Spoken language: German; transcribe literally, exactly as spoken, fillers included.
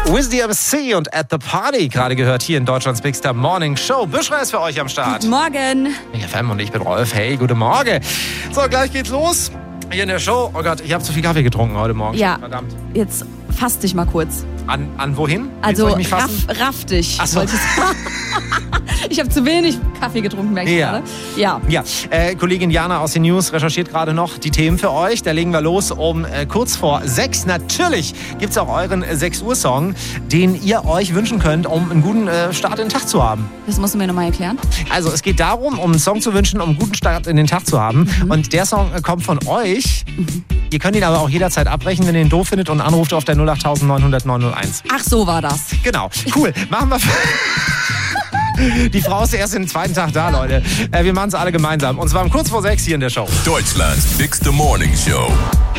Wiz D M C und At the Party, gerade gehört hier in Deutschlands Big Star Morning Show. Büschra ist für euch am Start. Guten Morgen. Ich F M und ich bin Rolf. Hey, guten Morgen. So, gleich geht's los. Hier in der Show. Oh Gott, ich habe zu viel Kaffee getrunken heute Morgen. Ja, verdammt. Jetzt fass dich mal kurz. An, an wohin? Also soll ich mich raff, fassen? raff dich. Ach so. Ich habe zu wenig Kaffee getrunken, merke ich Ja. gerade. Ja. Ja, äh, Kollegin Jana aus den News recherchiert gerade noch die Themen für euch. Da legen wir los um äh, kurz vor sechs. Natürlich gibt es auch euren äh, sechs Uhr Song, den ihr euch wünschen könnt, um einen guten äh, Start in den Tag zu haben. Das musst du mir nochmal erklären. Also es geht darum, um einen Song zu wünschen, um einen guten Start in den Tag zu haben. Mhm. Und der Song äh, kommt von euch. Mhm. Ihr könnt ihn aber auch jederzeit abbrechen, wenn ihr ihn doof findet, und anruft auf der null acht neun null null neun null eins. Ach, so war das. Genau, cool. Machen wir... Die Frau ist erst den zweiten Tag da, Leute. Äh, wir machen es alle gemeinsam. Und zwar um kurz vor sechs hier in der Show. Deutschlands Big Star Morning Show.